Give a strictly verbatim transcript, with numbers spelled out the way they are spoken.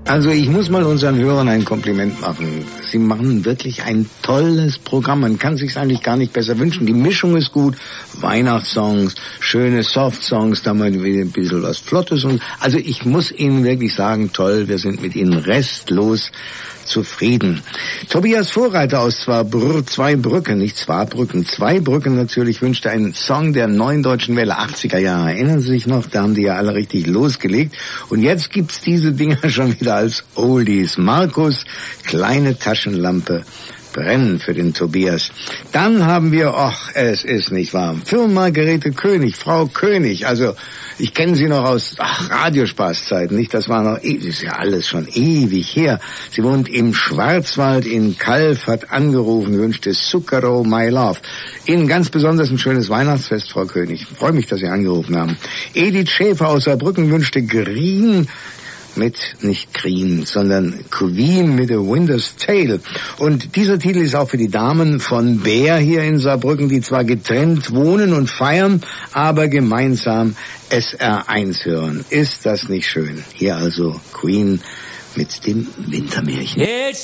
Also ich muss mal unseren Hörern ein Kompliment machen. Sie machen wirklich ein tolles Programm. Man kann sich's eigentlich gar nicht besser wünschen. Die Mischung ist gut. Weihnachtssongs, schöne Soft-Songs, da mal ein bisschen was Flottes. Und also ich muss Ihnen wirklich sagen, toll, wir sind mit Ihnen restlos zufrieden. Tobias Vorreiter aus Zwar- Zweibrücken, nicht Zwarbrücken, Zweibrücken natürlich, wünschte einen Song der neuen deutschen Welle, achtziger Jahre. Erinnern Sie sich noch? Da haben die ja alle richtig losgelegt. Und jetzt gibt's diese Dinger schon wieder als Oldies. Markus, kleine Taschenlampe, brennen für den Tobias. Dann haben wir, ach, es ist nicht warm. Für Margarete König, Frau König, also ich kenne sie noch aus ach, Radiospaßzeiten, nicht? Das war noch, das ist ja alles schon ewig her. Sie wohnt im Schwarzwald in Calw, hat angerufen, wünschte Zucchero My Love. Ihnen ganz besonders ein schönes Weihnachtsfest, Frau König. Ich freue mich, dass Sie angerufen haben. Edith Schäfer aus Saarbrücken wünschte Green mit, nicht Green, sondern Queen mit A Winter's Tale. Und dieser Titel ist auch für die Damen von Bär hier in Saarbrücken, die zwar getrennt wohnen und feiern, aber gemeinsam S R eins hören. Ist das nicht schön? Hier also Queen mit dem Wintermärchen. It's